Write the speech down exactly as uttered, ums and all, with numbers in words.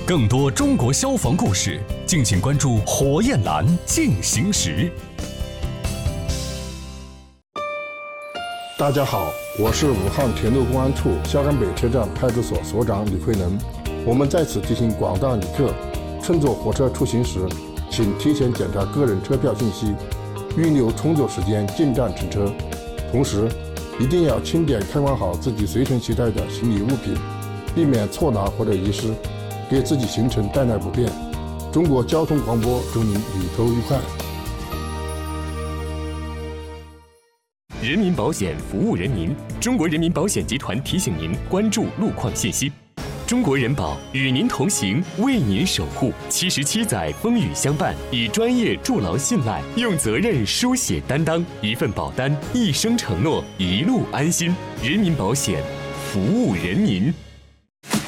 更多中国消防故事，敬请关注火焰蓝进行时。 大家好，我是武汉铁路公安处萧山北车站派出所所长李慧能。我们在此提醒广大旅客，乘坐火车出行时，请提前检查个人车票信息，预留充足时间进站乘车。同时，一定要清点看管好自己随身携带的行李物品，避免错拿或者遗失，给自己行程带来不便。中国交通广播祝您旅途愉快。 人民保险服务人民，中国人民保险集团提醒您关注路况信息。中国人保与您同行，为您守护。七十七载风雨相伴，以专业筑牢信赖，用责任书写担当。一份保单，一生承诺，一路安心。人民保险，服务人民。